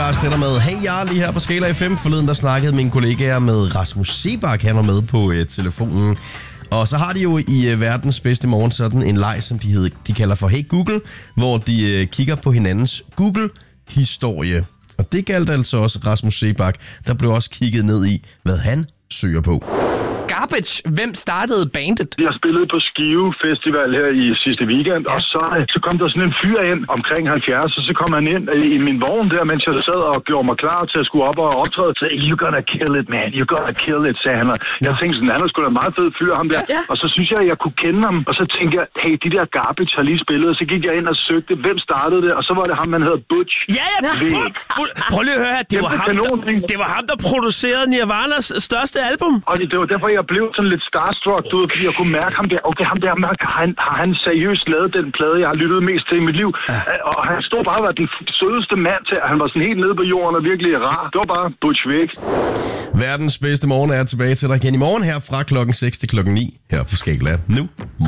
Lars Stender med Hey Jeg lige her på Skala FM. Forleden der snakkede mine kollegaer med Rasmus Seebach. Han var med på telefonen. Og så har de jo i verdens bedste morgen sådan en leg, som de kalder for Hey Google, hvor de kigger på hinandens Google-historie. Og det galt altså også Rasmus Seebach. Der blev også kigget ned i, hvad han søger på. Garbage. Hvem startede bandet? Jeg spillede på Skive Festival her i sidste weekend, og så kom der sådan en fyr ind omkring 70, og så kom han ind i min vogn der, mens jeg sad og gjorde mig klar til at skulle op og optræde. Så you gonna kill it, man. You gonna kill it, sagde han. Jeg tænkte sådan, han er sgu da en meget fed fyr, ham der. Ja. Og så synes jeg kunne kende ham, og så tænkte jeg, hey, de der Garbage har lige spillet, og så gik jeg ind og søgte, hvem startede det, og så var det ham, man hedder Butch. Ja. Prøv lige at høre her, det var ham, der producerede Nirvanas største album. Og det var derfor, jeg blev sådan lidt starstruck, fordi jeg kunne mærke ham der. Okay, ham der, har han seriøst lavet den plade, jeg har lyttet mest til i mit liv. Og han stod bare og var den sødeste mand til, han var sådan helt nede på jorden og virkelig rar. Det var bare Butch Vig. Verdens bedste morgen er tilbage til dig igen i morgen her fra klokken 6 til klokken 9 her på Skala. Nu.